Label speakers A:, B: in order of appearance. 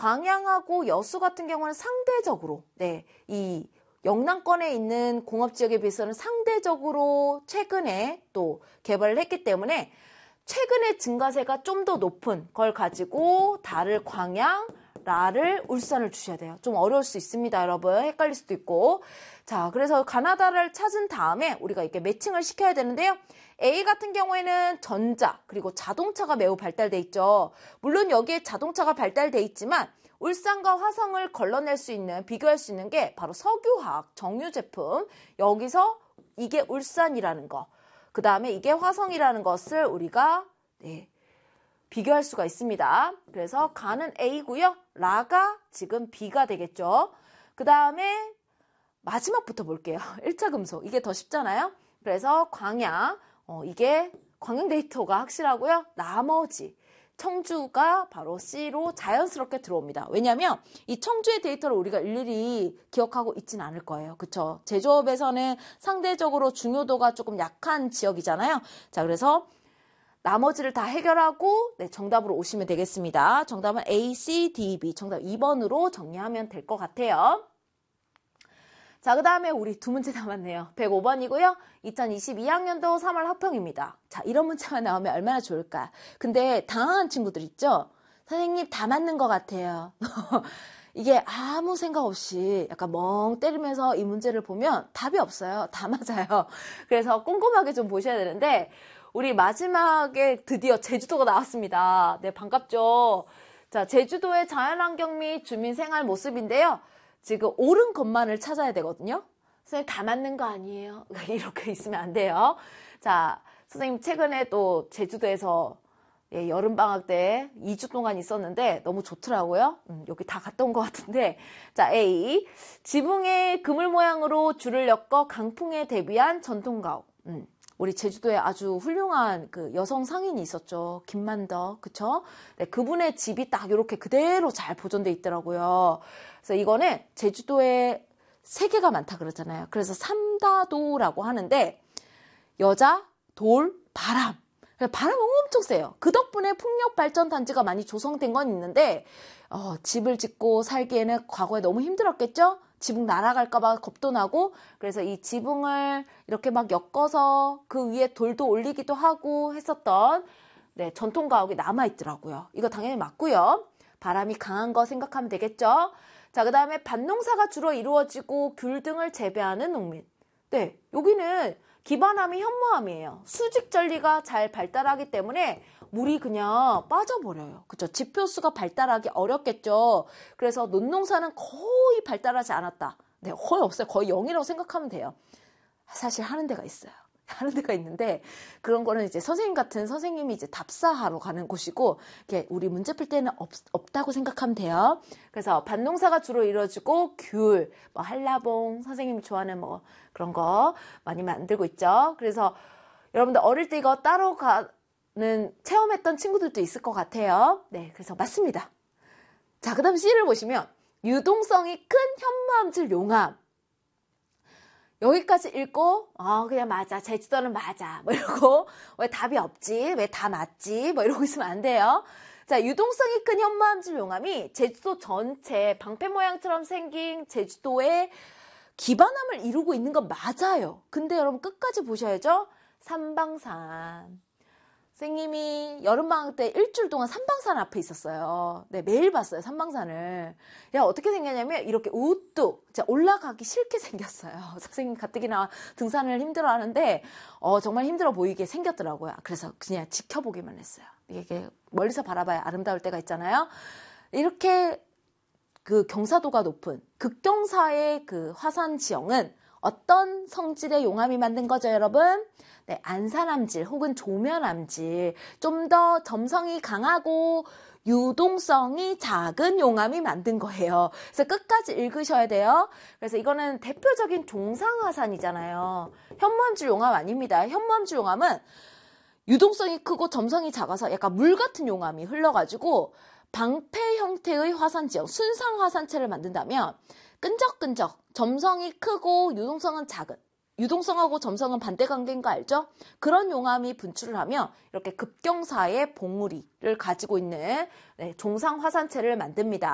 A: 광양하고 여수 같은 경우는 상대적으로 이 영남권에 있는 공업지역에 비해서는 상대적으로 최근에 또 개발을 했기 때문에 최근에 증가세가 좀 더 높은 걸 가지고 다를 광양, 라를 울산을 주셔야 돼요. 좀 어려울 수 있습니다, 여러분. 헷갈릴 수도 있고. 자, 그래서 가나다를 찾은 다음에 우리가 이렇게 매칭을 시켜야 되는데요. A 같은 경우에는 전자 그리고 자동차가 매우 발달돼 있죠. 물론 여기에 자동차가 발달돼 있지만 울산과 화성을 걸러낼 수 있는, 비교할 수 있는 게 바로 석유화학, 정유 제품. 여기서 이게 울산이라는 거, 그 다음에 이게 화성이라는 것을 우리가 비교할 수가 있습니다. 그래서 가는 A고요. 라가 지금 B가 되겠죠. 그 다음에 마지막부터 볼게요. 1차 금속. 이게 더 쉽잖아요. 그래서 광양, 이게 광양 데이터가 확실하고요. 나머지 청주가 바로 C로 자연스럽게 들어옵니다. 왜냐하면 이 청주의 데이터를 우리가 일일이 기억하고 있지는 않을 거예요. 그쵸? 제조업에서는 상대적으로 중요도가 조금 약한 지역이잖아요. 자, 그래서 나머지를 다 해결하고 정답으로 오시면 되겠습니다. 정답은 A, C, D, B. 정답 2번으로 정리하면 될 것 같아요. 자, 그 다음에 우리 두 문제 남았네요. 105번이고요. 2022학년도 3월 합평입니다. 자, 이런 문제가 나오면 얼마나 좋을까. 근데 당황한 친구들 있죠? 선생님 다 맞는 것 같아요. 이게 아무 생각 없이 약간 멍 때리면서 이 문제를 보면 답이 없어요. 다 맞아요. 그래서 꼼꼼하게 좀 보셔야 되는데 우리 마지막에 드디어 제주도가 나왔습니다. 네, 반갑죠? 자, 제주도의 자연환경 및 주민 생활 모습인데요. 지금 옳은 것만을 찾아야 되거든요. 선생님 다 맞는 거 아니에요? 이렇게 있으면 안 돼요. 자, 선생님 최근에 또 제주도에서 여름방학 때 2주 동안 있었는데 너무 좋더라고요. 여기 다 갔다 온 것 같은데. 자, A. 지붕에 그물 모양으로 줄을 엮어 강풍에 대비한 전통가옥. 우리 제주도에 아주 훌륭한 그 여성 상인이 있었죠. 김만덕, 그쵸? 네, 그분의 집이 딱 이렇게 그대로 잘 보존돼 있더라고요. 그래서 이거는 제주도에 세계가 많다 그러잖아요. 그래서 삼다도라고 하는데 여자, 돌, 바람. 바람은 엄청 세요. 그 덕분에 풍력 발전 단지가 많이 조성된 건 있는데 집을 짓고 살기에는 과거에 너무 힘들었겠죠? 지붕 날아갈까봐 겁도 나고, 그래서 이 지붕을 이렇게 막 엮어서 그 위에 돌도 올리기도 하고 했었던 전통 가옥이 남아있더라고요. 이거 당연히 맞고요. 바람이 강한 거 생각하면 되겠죠. 자, 그 다음에 밭농사가 주로 이루어지고 귤 등을 재배하는 농민. 네, 여기는 기반함이 현무암이에요. 수직전리가 잘 발달하기 때문에 물이 그냥 빠져버려요. 그쵸? 지표수가 발달하기 어렵겠죠. 그래서 논농사는 거의 발달하지 않았다. 네, 거의 없어요. 거의 0이라고 생각하면 돼요. 사실 하는 데가 있어요. 하는 데가 있는데 그런 거는 이제 선생님 같은 선생님이 이제 답사하러 가는 곳이고 이게 우리 문제 풀 때는 없다고 생각하면 돼요. 그래서 밭농사가 주로 이루어지고 귤, 한라봉, 선생님이 좋아하는 그런 거 많이 만들고 있죠. 그래서 여러분들 어릴 때 이거 따로 가는 체험했던 친구들도 있을 것 같아요. 네, 그래서 맞습니다. 자, 그 다음 C를 보시면 유동성이 큰 현무암질 용암. 여기까지 읽고 그냥 맞아, 제주도는 맞아 이러고 왜 답이 없지, 왜 다 맞지 이러고 있으면 안 돼요. 자, 유동성이 큰 현무암질 용암이 제주도 전체 방패 모양처럼 생긴 제주도의 기반함을 이루고 있는 건 맞아요. 근데 여러분 끝까지 보셔야죠. 삼방산. 선생님이 여름방학 때 일주일 동안 삼방산 앞에 있었어요. 네, 매일 봤어요, 삼방산을. 어떻게 생겼냐면, 이렇게 우뚝, 올라가기 싫게 생겼어요. 선생님 가뜩이나 등산을 힘들어 하는데, 정말 힘들어 보이게 생겼더라고요. 그래서 그냥 지켜보기만 했어요. 이게 멀리서 바라봐야 아름다울 때가 있잖아요. 이렇게 그 경사도가 높은 극경사의 그 화산 지형은 어떤 성질의 용암이 만든 거죠, 여러분? 네, 안산암질 혹은 조면암질, 좀 더 점성이 강하고 유동성이 작은 용암이 만든 거예요. 그래서 끝까지 읽으셔야 돼요. 그래서 이거는 대표적인 종상화산이잖아요. 현무암질 용암 아닙니다. 현무암질 용암은 유동성이 크고 점성이 작아서 약간 물 같은 용암이 흘러가지고 방패 형태의 화산 지형, 순상 화산체를 만든다면 끈적끈적, 점성이 크고 유동성은 작은, 유동성하고 점성은 반대 관계인 거 알죠? 그런 용암이 분출을 하면 이렇게 급경사의 봉우리를 가지고 있는 종상 화산체를 만듭니다.